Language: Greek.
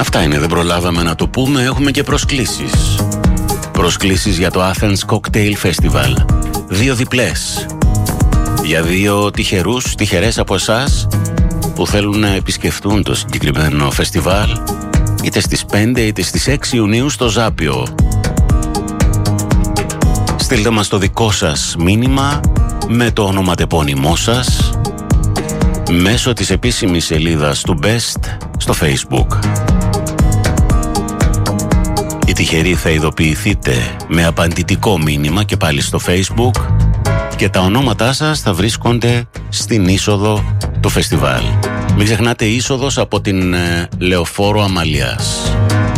Αυτά είναι, δεν προλάβαμε να το πούμε. Έχουμε και προσκλήσεις. Προσκλήσεις για το Athens Cocktail Festival. 2 διπλές. Για 2 τυχερές από εσάς που θέλουν να επισκεφτούν το συγκεκριμένο φεστιβάλ, είτε στις 5 είτε στις 6 Ιουνίου στο Ζάπιο. Στείλτε μας το δικό σας μήνυμα με το ονοματεπώνυμό σας μέσω της επίσημης σελίδας του Best στο Facebook. Οι τυχεροί θα ειδοποιηθείτε με απαντητικό μήνυμα και πάλι στο Facebook και τα ονόματά σας θα βρίσκονται στην είσοδο του φεστιβάλ. Μην ξεχνάτε, είσοδος από την Λεωφόρο Αμαλιάς.